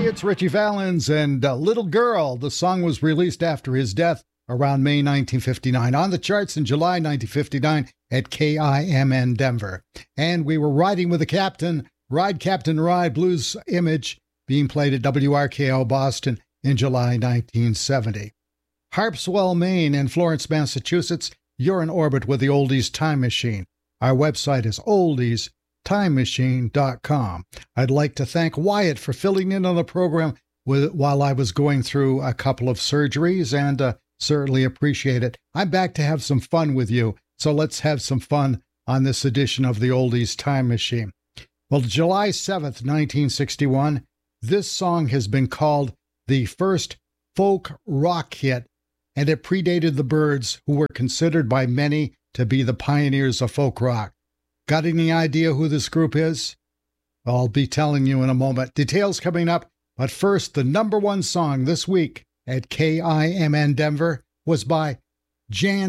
it's Richie Valens and Little Girl. The song was released after his death around May 1959. On the charts in July 1959 at KIMN Denver. And we were riding with the Captain, Ride Captain Ride blues image being played at WRKO Boston in July 1970. Harpswell, Maine and Florence, Massachusetts, you're in orbit with the Oldies Time Machine. Our website is oldiestimemachine.com. I'd like to thank Wyatt for filling in on the program while I was going through a couple of surgeries, and certainly appreciate it. I'm back to have some fun with you, so let's have some fun on this edition of the Oldies Time Machine. Well, July 7th, 1961, this song has been called the first folk rock hit, and it predated the Byrds, who were considered by many to be the pioneers of folk rock. Got any idea who this group is? I'll be telling you in a moment. Details coming up, but first, the number one song this week at KIMN Denver was by Jan